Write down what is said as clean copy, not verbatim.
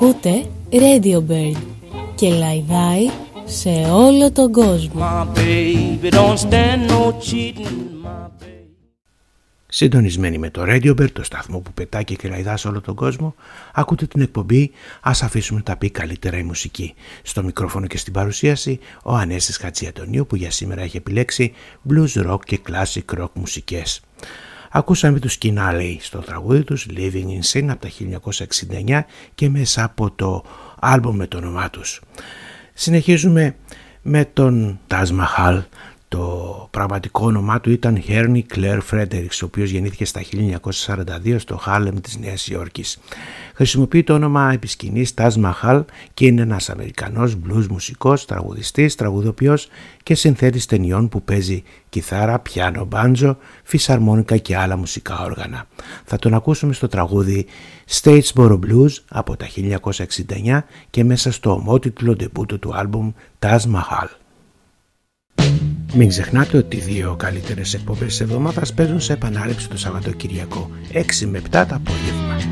Ακούτε Radio Bird και λαϊδάει σε όλο τον κόσμο. Συντονισμένοι με το Radio Bird, το σταθμό που πετάει και λαϊδά σε όλο τον κόσμο, ακούτε την εκπομπή «Ας αφήσουμε να τα πει καλύτερα η μουσική». Στο μικρόφωνο και στην παρουσίαση ο Ανέστης Χατζιαντονίου, που για σήμερα έχει επιλέξει blues rock και classic rock μουσικές. Ακούσαμε τους Kinali στο τραγούδι τους Living in Sin από τα 1969 και μέσα από το άλμπομ με το όνομά τους. Συνεχίζουμε με τον Taj Mahal. Το πραγματικό όνομά του ήταν Henry Clair Fredericks, ο οποίος γεννήθηκε στα 1942 στο Χάρλεμ της Νέας Υόρκης. Χρησιμοποιεί το όνομα επισκηνής Taj Mahal και είναι ένας Αμερικανός blues μουσικός, τραγουδιστής, τραγουδοποιός και συνθέτης ταινιών που παίζει κιθάρα, πιάνο, μπάντζο, φυσαρμόνικα και άλλα μουσικά όργανα. Θα τον ακούσουμε στο τραγούδι Statesboro Blues από τα 1969 και μέσα στο ομότιτλο ντεμπούτο του άλμπουμ Taj Mahal. Μην ξεχνάτε ότι οι δύο καλύτερες εκπομπές της εβδομάδας παίζουν σε επανάληψη το Σαββατοκυριακό 6 με 7 το απόγευμα.